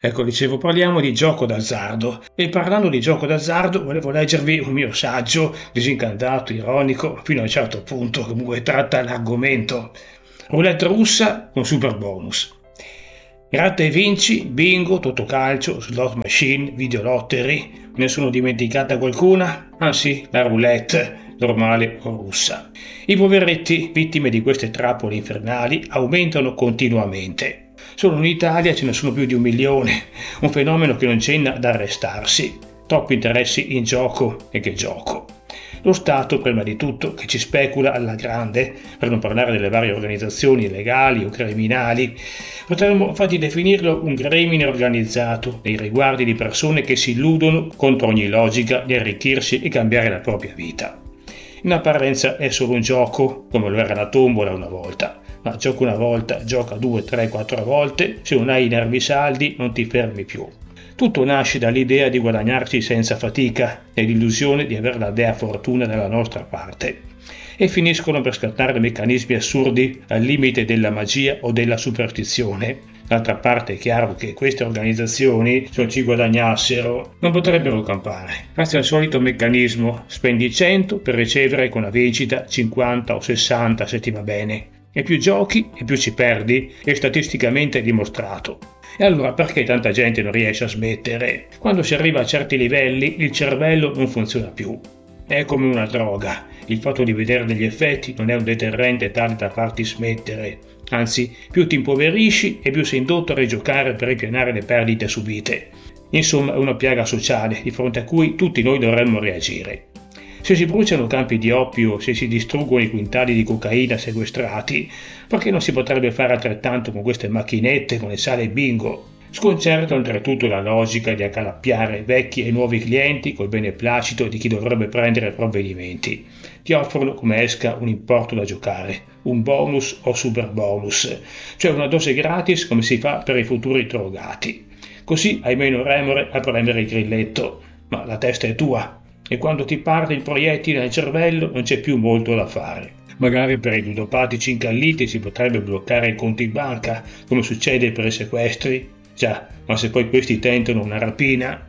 Ecco, dicevo, parliamo di gioco d'azzardo e parlando di gioco d'azzardo volevo leggervi un mio saggio disincantato, ironico, fino a un certo punto comunque tratta l'argomento. Roulette russa con super bonus. Gratta e vinci, bingo, totocalcio, slot machine, videolottery. Ne sono dimenticata qualcuna? Ah sì, la roulette, normale o russa. I poveretti, vittime di queste trappole infernali, aumentano continuamente. Solo in Italia ce ne sono più di 1 milione, un fenomeno che non cenna ad arrestarsi. Troppi interessi in gioco e che gioco. Lo Stato, prima di tutto, che ci specula alla grande, per non parlare delle varie organizzazioni legali o criminali, potremmo infatti definirlo un gremine organizzato nei riguardi di persone che si illudono contro ogni logica di arricchirsi e cambiare la propria vita. In apparenza è solo un gioco, come lo era la tombola una volta, ma gioca una volta, gioca 2, 3, 4 volte, se non hai i nervi saldi non ti fermi più. Tutto nasce dall'idea di guadagnarci senza fatica e l'illusione di avere la dea fortuna dalla nostra parte e finiscono per scattare meccanismi assurdi al limite della magia o della superstizione. D'altra parte è chiaro che queste organizzazioni, se non ci guadagnassero, non potrebbero campare. Grazie al solito meccanismo, spendi 100 per ricevere con la vincita 50 o 60 se ti va bene. E più giochi e più ci perdi, è statisticamente dimostrato. E allora perché tanta gente non riesce a smettere? Quando si arriva a certi livelli il cervello non funziona più. È come una droga. Il fatto di vedere degli effetti non è un deterrente tale da farti smettere. Anzi, più ti impoverisci e più sei indotto a rigiocare per ripianare le perdite subite. Insomma, è una piaga sociale di fronte a cui tutti noi dovremmo reagire. Se si bruciano campi di oppio, se si distruggono i quintali di cocaina sequestrati, perché non si potrebbe fare altrettanto con queste macchinette, con le sale bingo? Sconcerta oltretutto la logica di accalappiare vecchi e nuovi clienti col beneplacito di chi dovrebbe prendere provvedimenti. Ti offrono come esca un importo da giocare, un bonus o super bonus, cioè una dose gratis come si fa per i futuri drogati. Così hai meno remore a prendere il grilletto, ma la testa è tua. E quando ti parte il proiettile nel cervello non c'è più molto da fare. Magari per i ludopatici incalliti si potrebbe bloccare i conti in banca, come succede per i sequestri. Già, ma se poi questi tentano una rapina?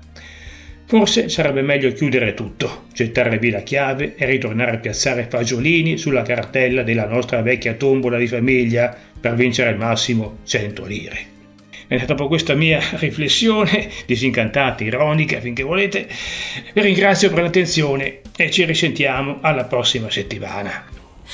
Forse sarebbe meglio chiudere tutto, gettare via la chiave e ritornare a piazzare fagiolini sulla cartella della nostra vecchia tombola di famiglia per vincere al massimo 100 lire. E dopo questa mia riflessione, disincantata, ironica, finché volete, vi ringrazio per l'attenzione e ci risentiamo alla prossima settimana.